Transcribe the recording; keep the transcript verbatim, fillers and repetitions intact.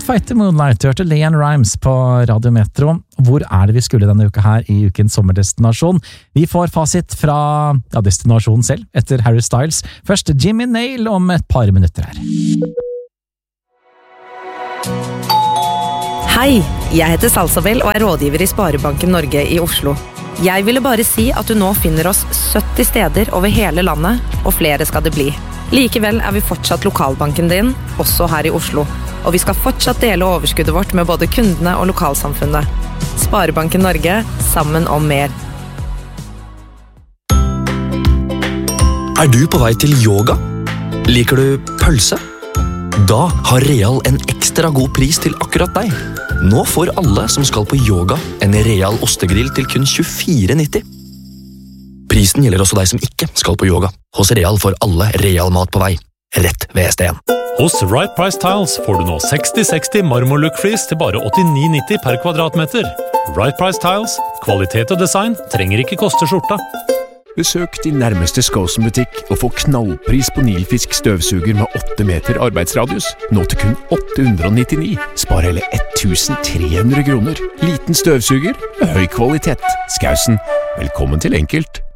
Fight the Moonlight, hørte Leanne Rimes på Radio Metro. Hvor er det vi skulle denne uka her i ukens sommerdestinasjon? Vi får fasit fra ja, destinasjonen selv, etter Harry Styles. Først Jimmy Nail om et par minutter her. Hei, jeg heter Salsabel og er rådgiver i Sparebanken Norge i Oslo. Jeg ville bare si at du nå finner oss sytti steder over hele landet, og flere skal det bli. Likevel er vi fortsatt lokalbanken din, også her i Oslo. Og vi skal fortsatt dele overskuddet vårt med både kundene og lokalsamfunnet. Sparebanken Norge, sammen om mer. Er du på vei til yoga? Liker du pølse? Da har Real en ekstra god pris til akkurat deg. Nå får alle som skal på yoga en Real ostegrill til kun tjuefire nitti. Prisen gjelder også deg som ikke skal på yoga. Hos Real får alle Real mat på vei. Rett ved steden. Hos Right Price Tiles får du nå seksti seksti marmorlook-flis til bare åttini nitti per kvadratmeter. Right Price Tiles, kvalitet og design trenger ikke koste skjorta. Besøk din nærmeste Skåsen-butikk og få knallpris på Nilfisk støvsuger med åtte meter arbeidsradius. Nå til kun åtte hundre nittini. Spar hele tretten hundre kroner. Liten støvsuger med høy kvalitet. Skausen, velkommen til enkelt.